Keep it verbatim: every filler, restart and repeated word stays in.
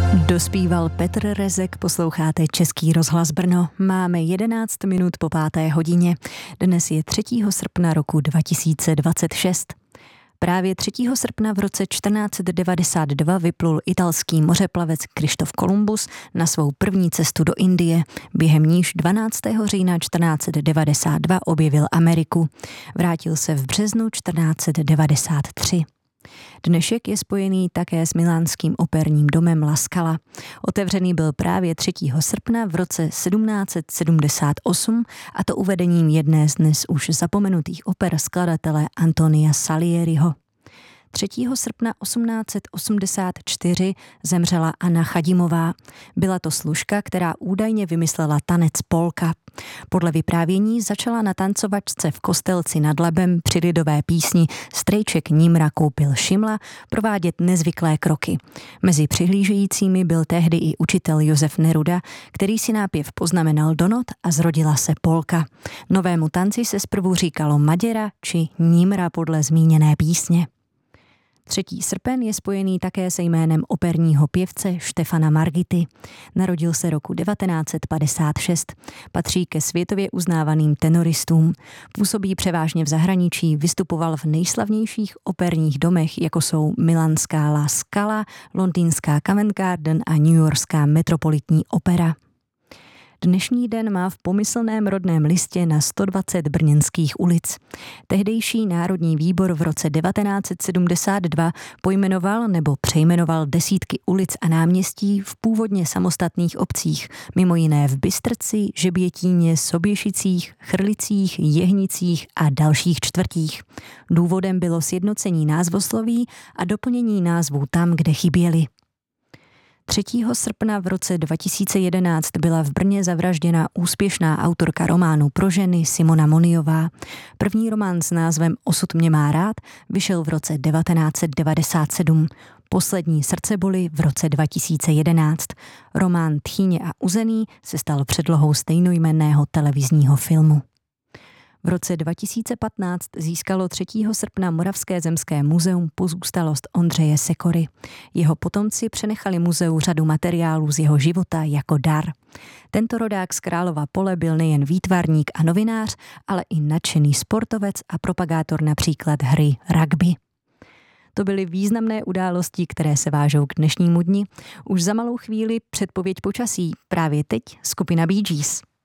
Dospíval Petr Rezek, posloucháte Český rozhlas Brno. Máme jedenáct minut po páté hodině. Dnes je třetího srpna roku dva tisíce dvacet šest. Právě třetího srpna v roce čtrnáct devadesát dva vyplul italský mořeplavec Kryštof Kolumbus na svou první cestu do Indie, během níž dvanáctého října čtrnáct devadesát dva objevil Ameriku. Vrátil se v březnu čtrnáct devadesát tři. Dnešek je spojený také s milánským operním domem La Scala. Otevřený byl právě třetího srpna v roce sedmnáct sedmdesát osm, a to uvedením jedné z dnes už zapomenutých oper skladatele Antonia Salieriho. třetího srpna osmnáct osmdesát čtyři zemřela Anna Chadimová. Byla to služka, která údajně vymyslela tanec polka. Podle vyprávění začala na tancovačce v Kostelci nad Labem při lidové písni Strejček Nímra koupil šimla provádět nezvyklé kroky. Mezi přihlížejícími byl tehdy i učitel Josef Neruda, který si nápěv poznamenal do not a zrodila se polka. Novému tanci se zprvu říkalo Maděra či Nímra podle zmíněné písně. třetího srpen je spojený také se jménem operního pěvce Štefana Margity. Narodil se roku devatenáct padesát šest. Patří ke světově uznávaným tenoristům. Působí převážně v zahraničí, vystupoval v nejslavnějších operních domech, jako jsou milanská La Scala, londýnská Covent Garden a newyorská Metropolitní opera. Dnešní den má v pomyslném rodném listě na sto dvacet brněnských ulic. Tehdejší Národní výbor v roce devatenáct sedmdesát dva pojmenoval nebo přejmenoval desítky ulic a náměstí v původně samostatných obcích, mimo jiné v Bystrci, Žebětíně, Soběšicích, Chrlicích, Jehnicích a dalších čtvrtích. Důvodem bylo sjednocení názvosloví a doplnění názvů tam, kde chyběly. třetího srpna v roce dva tisíce jedenáct byla v Brně zavražděna úspěšná autorka románu pro ženy Simona Moniová. První román s názvem Osud mě má rád vyšel v roce devatenáct devadesát sedm. Poslední srdceboli v roce dva tisíce jedenáct. Román Tchýně a uzený se stal předlohou stejnojmenného televizního filmu. V roce dva tisíce patnáct získalo třetího srpna Moravské zemské muzeum pozůstalost Ondřeje Sekory. Jeho potomci přenechali muzeu řadu materiálů z jeho života jako dar. Tento rodák z Králova Pole byl nejen výtvarník a novinář, ale i nadšený sportovec a propagátor například hry rugby. To byly významné události, které se vážou k dnešnímu dni. Už za malou chvíli předpověď počasí. Právě teď skupina Bee Gees.